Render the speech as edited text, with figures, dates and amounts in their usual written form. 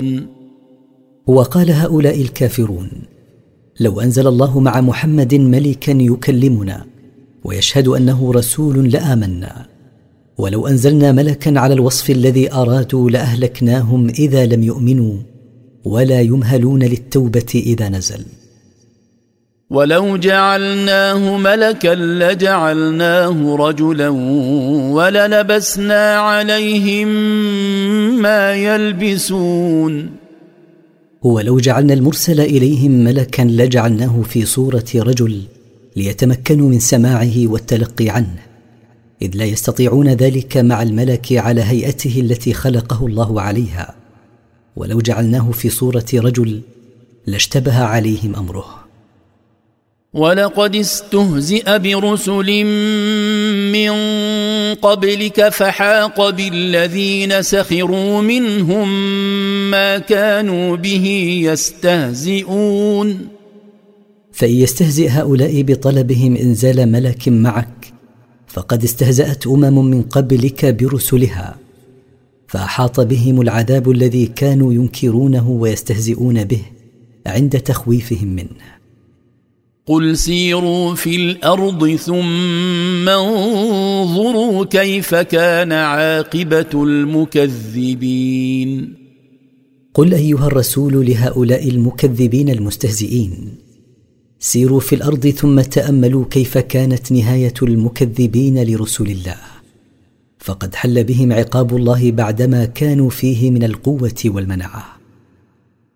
وقال هؤلاء الكافرون: لو أنزل الله مع محمد ملكا يكلمنا ويشهد أنه رسول لآمنا، ولو أنزلنا ملكا على الوصف الذي أرادوا لأهلكناهم إذا لم يؤمنوا، ولا يمهلون للتوبة إذا نزل. ولو جعلناه ملكا لجعلناه رجلا وللبسنا عليهم ما يلبسون. ولو جعلنا المرسل إليهم ملكا لجعلناه في صورة رجل ليتمكنوا من سماعه والتلقي عنه، إذ لا يستطيعون ذلك مع الملك على هيئته التي خلقه الله عليها. ولو جعلناه في صورة رجل لاشتبه عليهم أمره. ولقد استهزئ برسل من قبلك فحاق بالذين سخروا منهم ما كانوا به يستهزئون. فإن يستهزئ هؤلاء بطلبهم إنزال ملك معك، فقد استهزأت من قبلك برسلها، فأحاط بهم العذاب الذي كانوا ينكرونه ويستهزئون به عند تخويفهم منه. قل سيروا في الأرض ثم انظروا كيف كان عاقبة المكذبين. قل أيها الرسول لهؤلاء المكذبين المستهزئين: سيروا في الأرض ثم تأملوا كيف كانت نهاية المكذبين لرسل الله، فقد حل بهم عقاب الله بعدما كانوا فيه من القوة والمنعة.